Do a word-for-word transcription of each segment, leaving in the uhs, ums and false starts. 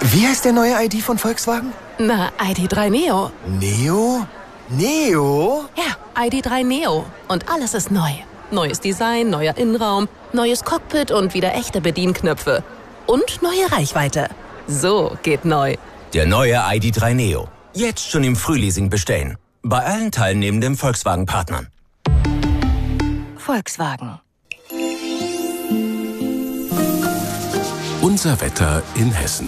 Wie heißt der neue I D von Volkswagen? Na, I D drei Neo. Neo? Neo? Ja, I D drei Neo. Und alles ist neu. Neues Design, neuer Innenraum, neues Cockpit und wieder echte Bedienknöpfe. Und neue Reichweite. So geht neu. Der neue I D drei Neo. Jetzt schon im Frühleasing bestellen. Bei allen teilnehmenden Volkswagen-Partnern. Volkswagen. Unser Wetter in Hessen.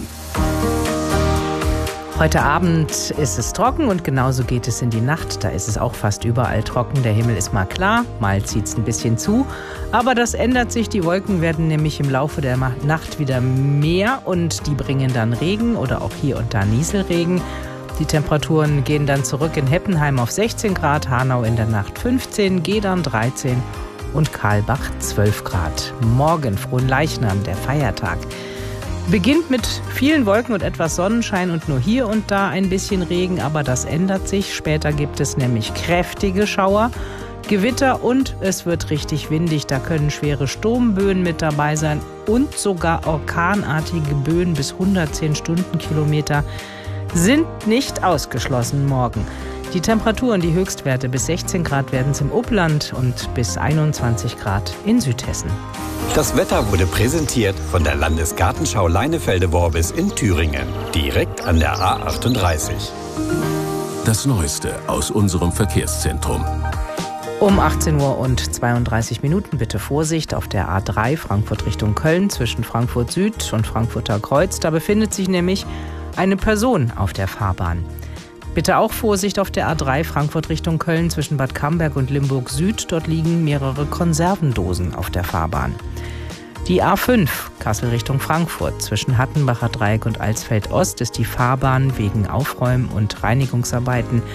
Heute Abend ist es trocken und genauso geht es in die Nacht. Da ist es auch fast überall trocken. Der Himmel ist mal klar, mal zieht es ein bisschen zu. Aber das ändert sich. Die Wolken werden nämlich im Laufe der Nacht wieder mehr und die bringen dann Regen oder auch hier und da Nieselregen. Die Temperaturen gehen dann zurück in Heppenheim auf sechzehn Grad, Hanau in der Nacht fünfzehn, Gedern dreizehn und Karlbach zwölf Grad. Morgen, Fronleichnam, der Feiertag. Beginnt mit vielen Wolken und etwas Sonnenschein und nur hier und da ein bisschen Regen, aber das ändert sich. Später gibt es nämlich kräftige Schauer, Gewitter und es wird richtig windig. Da können schwere Sturmböen mit dabei sein und sogar orkanartige Böen bis hundertzehn Stundenkilometer sind nicht ausgeschlossen morgen. Die Temperaturen, die Höchstwerte bis sechzehn Grad werden es im Upland und bis einundzwanzig Grad in Südhessen. Das Wetter wurde präsentiert von der Landesgartenschau Leinefelde-Worbis in Thüringen, direkt an der A achtunddreißig. Das Neueste aus unserem Verkehrszentrum. Um achtzehn Uhr und zweiunddreißig Minuten bitte Vorsicht auf der A drei Frankfurt Richtung Köln zwischen Frankfurt Süd und Frankfurter Kreuz. Da befindet sich nämlich eine Person auf der Fahrbahn. Bitte auch Vorsicht auf der A drei Frankfurt Richtung Köln zwischen Bad Camberg und Limburg Süd. Dort liegen mehrere Konservendosen auf der Fahrbahn. Die A fünf Kassel Richtung Frankfurt zwischen Hattenbacher Dreieck und Alsfeld Ost ist die Fahrbahn wegen Aufräum- und Reinigungsarbeiten